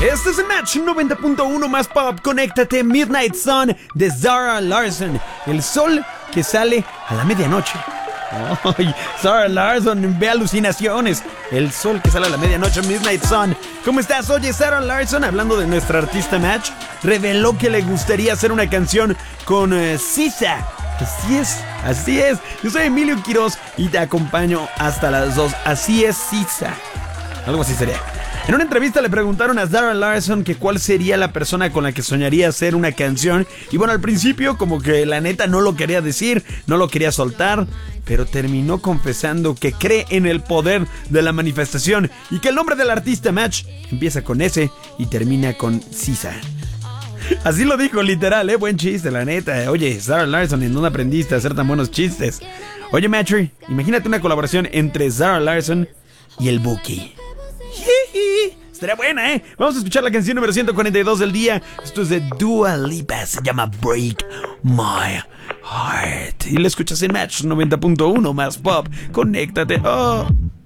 Este es el Match 90.1 más pop. Conéctate, Midnight Sun de Zara Larsson. El sol que sale a la medianoche. Ay, Zara Larsson, ve alucinaciones. El sol que sale a la medianoche, Midnight Sun. ¿Cómo estás? Oye, Zara Larsson, hablando de nuestra artista Match, reveló que le gustaría hacer una canción con SZA. Así es. Yo soy Emilio Quiroz y te acompaño hasta las 2. Así es, SZA. Algo así sería. En una entrevista le preguntaron a Zara Larsson que cuál sería la persona con la que soñaría hacer una canción. Y bueno, al principio como que la neta no lo quería decir, no lo quería soltar, pero terminó confesando que cree en el poder de la manifestación y que el nombre del artista Match empieza con S y termina con SZA. Así lo dijo, literal, buen chiste, la neta. Oye, Zara Larsson, ¿en dónde aprendiste a hacer tan buenos chistes? Oye, Matry, imagínate una colaboración entre Zara Larsson y el Buki. Estaría buena, Vamos a escuchar la canción número 142 del día. Esto es de Dua Lipa, se llama Break My Heart. Y la escuchas en Match 90.1 más pop. Conéctate.